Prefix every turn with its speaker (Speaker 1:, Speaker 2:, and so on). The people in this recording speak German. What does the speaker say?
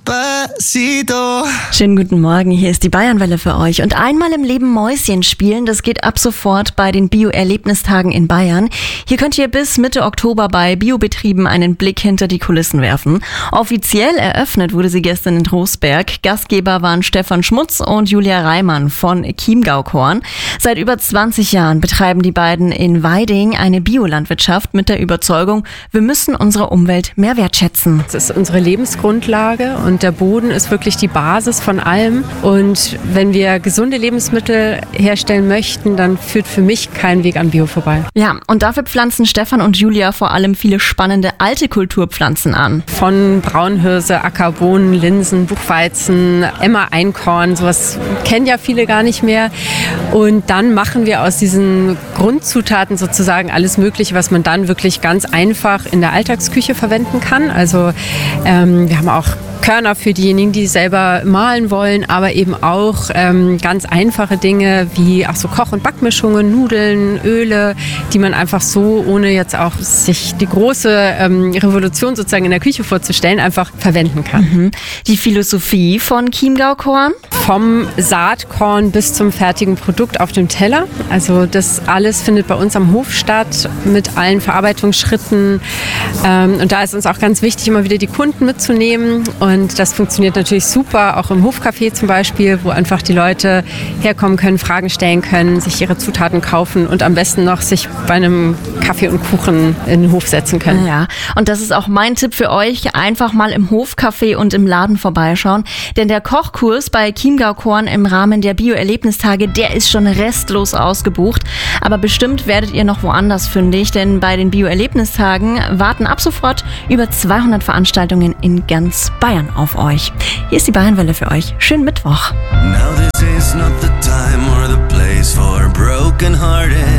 Speaker 1: Despacito.
Speaker 2: Schönen guten Morgen, hier ist die Bayernwelle für euch. Und einmal im Leben Mäuschen spielen, das geht ab sofort bei den Bio-Erlebnistagen in Bayern. Hier könnt ihr bis Mitte Oktober bei Biobetrieben einen Blick hinter die Kulissen werfen. Offiziell eröffnet wurde sie gestern in Trostberg. Gastgeber waren Stefan Schmutz und Julia Reimann von Chiemgau-Korn. Seit über 20 Jahren betreiben die beiden in Weiding eine Biolandwirtschaft mit der Überzeugung, wir müssen unsere Umwelt mehr wertschätzen.
Speaker 3: Das ist unsere Lebensgrundlage und der Boden ist wirklich die Basis von allem. Und wenn wir gesunde Lebensmittel herstellen möchten, dann führt für mich kein Weg an Bio vorbei.
Speaker 2: Ja, und dafür pflanzen Stefan und Julia vor allem viele spannende alte Kulturpflanzen an.
Speaker 3: Von Braunhirse, Ackerbohnen, Linsen, Buchweizen, Emmer-Einkorn, sowas kennen ja viele gar nicht mehr. Und dann machen wir aus diesen Grundzutaten sozusagen alles Mögliche, was man dann wirklich ganz einfach in der Alltagsküche verwenden kann. Also wir haben auch Körner für diejenigen, die selber mahlen wollen, aber eben auch ganz einfache Dinge wie auch so Koch- und Backmischungen, Nudeln, Öle, die man einfach so, ohne jetzt auch sich die große Revolution sozusagen in der Küche vorzustellen, einfach verwenden kann.
Speaker 2: Die Philosophie von Chiemgau-Korn?
Speaker 3: Vom Saatkorn bis zum fertigen Produkt auf dem Teller. Also das alles findet bei uns am Hof statt mit allen Verarbeitungsschritten. Und da ist uns auch ganz wichtig, immer wieder die Kunden mitzunehmen. Und das funktioniert natürlich super, auch im Hofcafé zum Beispiel, wo einfach die Leute herkommen können, Fragen stellen können, sich ihre Zutaten kaufen und am besten noch sich bei einem Kaffee und Kuchen in den Hof setzen können.
Speaker 2: Ja, und das ist auch mein Tipp für euch, einfach mal im Hofcafé und im Laden vorbeischauen. Denn der Kochkurs bei Chiemgau-Korn im Rahmen der Bio-Erlebnistage, der ist schon restlos ausgebucht. Aber bestimmt werdet ihr noch woanders fündig, denn bei den Bio-Erlebnistagen warten ab sofort über 200 Veranstaltungen in ganz Bayern auf euch. Hier ist die Bayernwelle für euch. Schönen Mittwoch.
Speaker 1: Now this is not the time or the place for broken hearted.